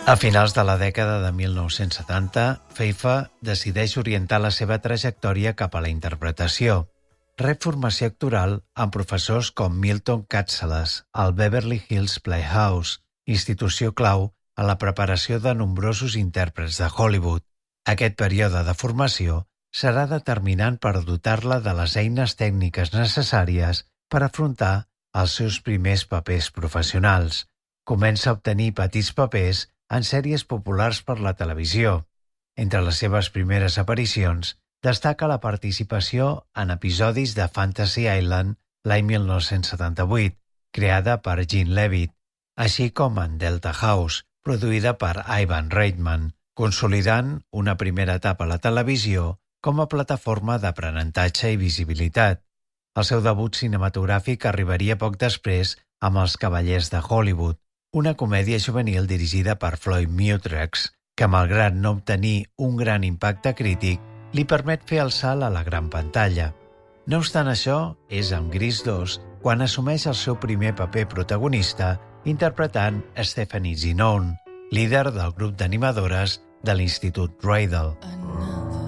A finals de la dècada de 1970, Feiffer decideix orientar la seva trajectòria cap a la interpretació. Rep formació actoral amb professors com Milton Katselas al Beverly Hills Playhouse, institució clau en la preparació de nombrosos intèrprets de Hollywood. Aquest període de formació serà determinant per dotar-la de les eines tècniques necessàries per afrontar els seus primers papers professionals. Comença a obtenir petits papers en sèries populars per la televisió. Entre les seves primeres aparicions, destaca la participació en episodis de Fantasy Island l'any 1978, creada per Gene Levitt, així com en Delta House, produïda per Ivan Reitman, consolidant una primera etapa a la televisió com a plataforma d'aprenentatge i visibilitat. El seu debut cinematogràfic arribaria poc després amb Els Cavallers de Hollywood, una comèdia juvenil dirigida per Floyd Mutrex, que malgrat no obtenir un gran impacte crític, li permet fer el salt a la gran pantalla. No obstant això, és amb Grease 2 quan assumeix el seu primer paper protagonista interpretant Stephanie Zinone, líder del grup d'animadores de l'Institut Rydell.